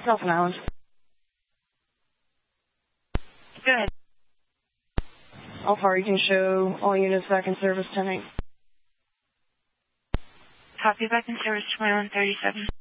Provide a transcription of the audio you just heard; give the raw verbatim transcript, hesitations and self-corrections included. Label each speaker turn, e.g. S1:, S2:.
S1: Nelson Island.
S2: Go ahead.
S1: All far, you can show all units back in service ten eight.
S2: Copy, back in service twenty-one thirty-seven.